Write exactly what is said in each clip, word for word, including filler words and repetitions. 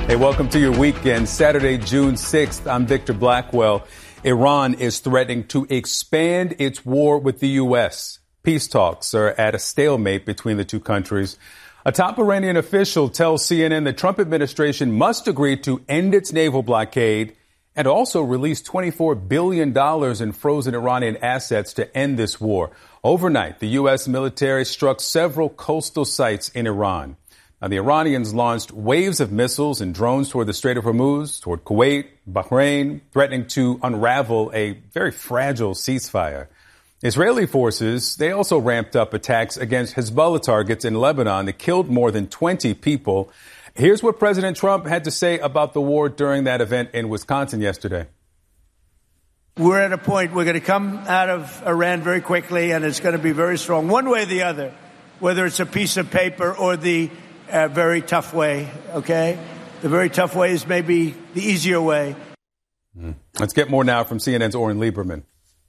Hey, welcome to your weekend, Saturday, June sixth. I'm Victor Blackwell. Iran is threatening to expand its war with the U S. Peace talks are at a stalemate between the two countries. A top Iranian official tells C N N the Trump administration must agree to end its naval blockade and also release twenty-four billion dollars in frozen Iranian assets to end this war. Overnight, the U S military struck several coastal sites in Iran. Now, the Iranians launched waves of missiles and drones toward the Strait of Hormuz, toward Kuwait, Bahrain, threatening to unravel a very fragile ceasefire. Israeli forces, they also ramped up attacks against Hezbollah targets in Lebanon that killed more than twenty people. Here's what President Trump had to say about the war during that event in Wisconsin yesterday. We're at a point we're going to come out of Iran very quickly, and it's going to be very strong, one way or the other, whether it's a piece of paper or the uh, very tough way, okay? The very tough way is maybe the easier way. Mm. Let's get more now from C N N's Oren Lieberman.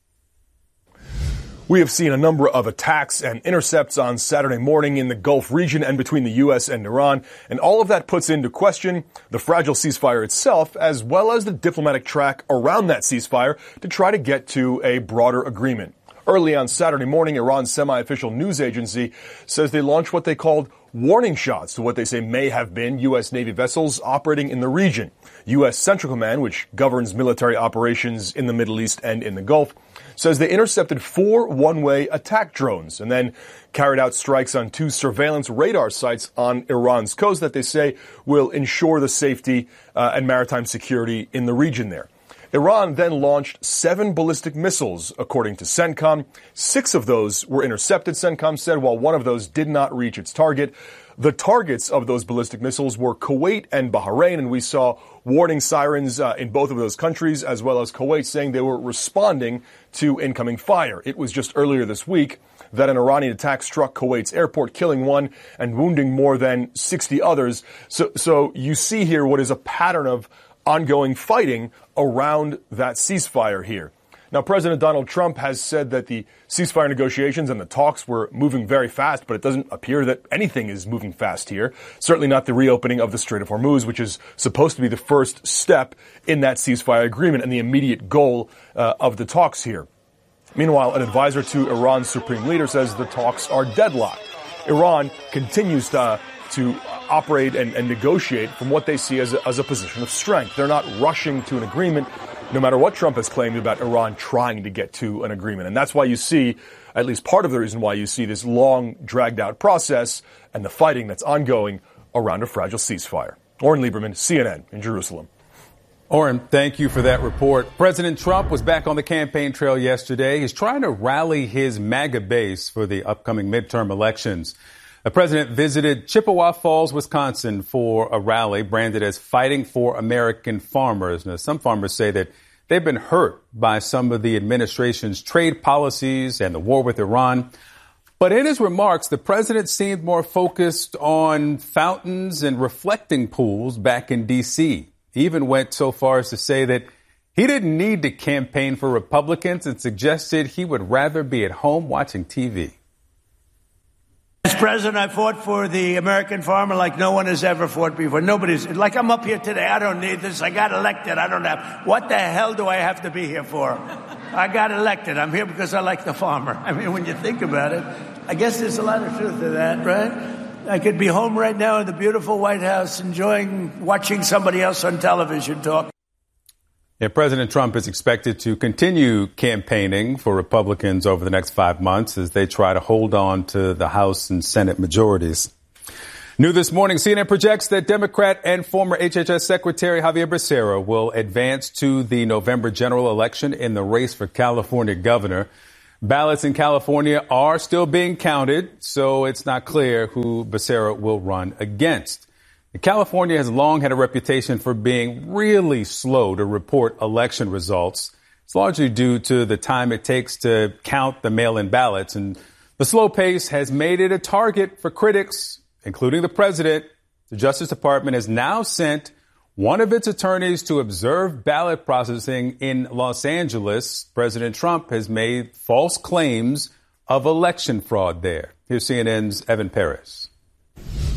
We have seen a number of attacks and intercepts on Saturday morning in the Gulf region and between the U S and Iran, and all of that puts into question the fragile ceasefire itself, as well as the diplomatic track around that ceasefire to try to get to a broader agreement. Early on Saturday morning, Iran's semi-official news agency says they launched what they called warning shots to what they say may have been U S. Navy vessels operating in the region. U S. Central Command, which governs military operations in the Middle East and in the Gulf, says they intercepted four one-way attack drones and then carried out strikes on two surveillance radar sites on Iran's coast that they say will ensure the safety uh, and maritime security in the region there. Iran then launched seven ballistic missiles, according to CENTCOM. Six of those were intercepted, CENTCOM said, while one of those did not reach its target. The targets of those ballistic missiles were Kuwait and Bahrain, and we saw warning sirens uh, in both of those countries, as well as Kuwait saying they were responding to incoming fire. It was just earlier this week that an Iranian attack struck Kuwait's airport, killing one and wounding more than sixty others. So, so you see here what is a pattern of ongoing fighting around that ceasefire here. Now, President Donald Trump has said that the ceasefire negotiations and the talks were moving very fast, but it doesn't appear that anything is moving fast here. Certainly not the reopening of the Strait of Hormuz, which is supposed to be the first step in that ceasefire agreement and the immediate goal uh, of the talks here. Meanwhile, an advisor to Iran's supreme leader says the talks are deadlocked. Iran continues to, to operate and, and negotiate from what they see as a, as a position of strength. They're not rushing to an agreement, no matter what Trump has claimed about Iran trying to get to an agreement. And that's why you see, at least part of the reason why you see this long, dragged-out process and the fighting that's ongoing around a fragile ceasefire. Oren Lieberman, C N N in Jerusalem. Oren, thank you for that report. President Trump was back on the campaign trail yesterday. He's trying to rally his MAGA base for the upcoming midterm elections. The president visited Chippewa Falls, Wisconsin for a rally branded as Fighting for American Farmers. Now, some farmers say that they've been hurt by some of the administration's trade policies and the war with Iran. But in his remarks, the president seemed more focused on fountains and reflecting pools back in D C. He even went so far as to say that he didn't need to campaign for Republicans and suggested he would rather be at home watching T V. As president, I fought for the American farmer like no one has ever fought before. Nobody's, like I'm up here today. I don't need this. I got elected. I don't have, what the hell do I have to be here for? I got elected. I'm here because I like the farmer. I mean, when you think about it, I guess there's a lot of truth to that, right? I could be home right now in the beautiful White House enjoying watching somebody else on television talk. Yeah, President Trump is expected to continue campaigning for Republicans over the next five months as they try to hold on to the House and Senate majorities. New this morning, C N N projects that Democrat and former H H S Secretary Javier Becerra will advance to the November general election in the race for California governor. Ballots in California are still being counted, so it's not clear who Becerra will run against. California has long had a reputation for being really slow to report election results. It's largely due to the time it takes to count the mail-in ballots, and the slow pace has made it a target for critics, including the president. The Justice Department has now sent one of its attorneys to observe ballot processing in Los Angeles. President Trump has made false claims of election fraud there. Here's C N N's Evan Paris.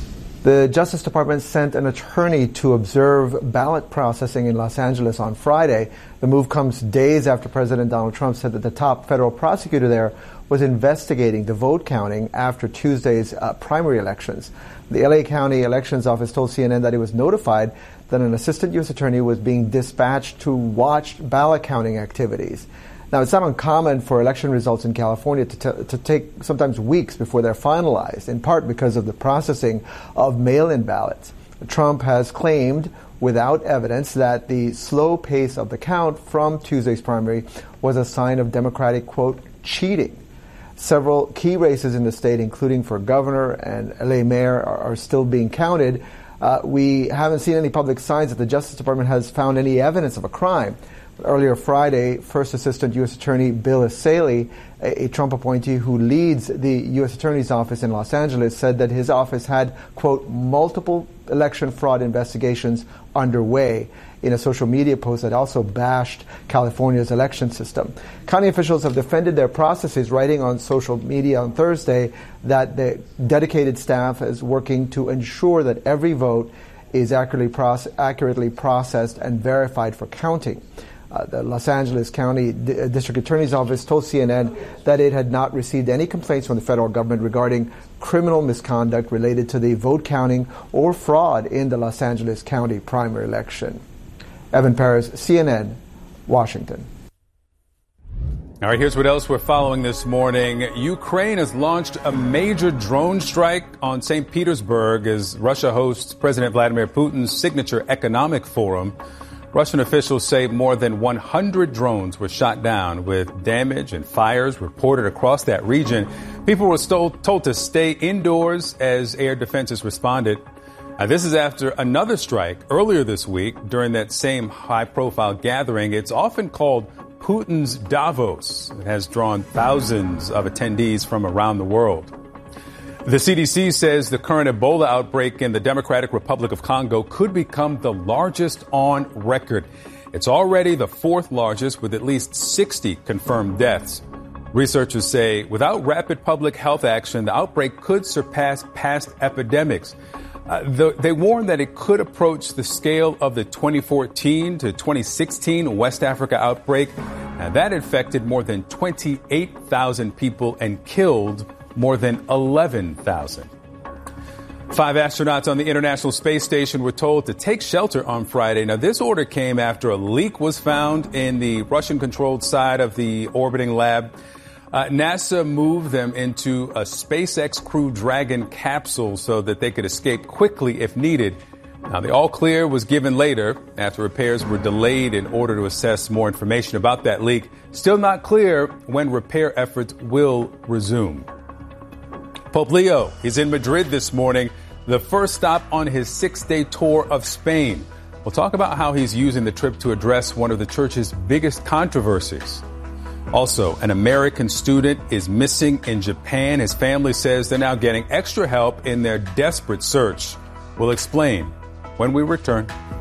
The Justice Department sent an attorney to observe ballot processing in Los Angeles on Friday. The move comes days after President Donald Trump said that the top federal prosecutor there was investigating the vote counting after Tuesday's uh, primary elections. The L A County Elections Office told C N N that it was notified that an assistant U S attorney was being dispatched to watch ballot counting activities. Now, it's not uncommon for election results in California to, t- to take sometimes weeks before they're finalized, in part because of the processing of mail-in ballots. Trump has claimed, without evidence, that the slow pace of the count from Tuesday's primary was a sign of Democratic, quote, cheating. Several key races in the state, including for governor and L A mayor, are, are still being counted. Uh, we haven't seen any public signs that the Justice Department has found any evidence of a crime. Earlier Friday, First Assistant U S Attorney Bill Essayli, a, a Trump appointee who leads the U S Attorney's Office in Los Angeles, said that his office had, quote, multiple election fraud investigations underway, in a social media post that also bashed California's election system. County officials have defended their processes, writing on social media on Thursday that the dedicated staff is working to ensure that every vote is accurately, proce- accurately processed and verified for counting. Uh, the Los Angeles County D- District Attorney's Office told C N N that it had not received any complaints from the federal government regarding criminal misconduct related to the vote counting or fraud in the Los Angeles County primary election. Evan Paris, C N N, Washington. All right, here's what else we're following this morning. Ukraine has launched a major drone strike on Saint Petersburg as Russia hosts President Vladimir Putin's signature economic forum. Russian officials say more than one hundred drones were shot down, with damage and fires reported across that region. People were told, told to stay indoors as air defenses responded. Now, this is after another strike earlier this week during that same high-profile gathering. It's often called Putin's Davos. It has drawn thousands of attendees from around the world. The C D C says the current Ebola outbreak in the Democratic Republic of Congo could become the largest on record. It's already the fourth largest, with at least sixty confirmed deaths. Researchers say without rapid public health action, the outbreak could surpass past epidemics. Uh, the, they warn that it could approach the scale of the twenty fourteen to twenty sixteen West Africa outbreak. And that infected more than twenty-eight thousand people and killed more than eleven thousand. Five astronauts on the International Space Station were told to take shelter on Friday. Now, this order came after a leak was found in the Russian-controlled side of the orbiting lab. Uh, NASA moved them into a SpaceX Crew Dragon capsule so that they could escape quickly if needed. Now, the all clear was given later after repairs were delayed in order to assess more information about that leak. Still not clear when repair efforts will resume. Pope Leo is in Madrid this morning, the first stop on his six-day tour of Spain. We'll talk about how he's using the trip to address one of the church's biggest controversies. Also, an American student is missing in Japan. His family says they're now getting extra help in their desperate search. We'll explain when we return.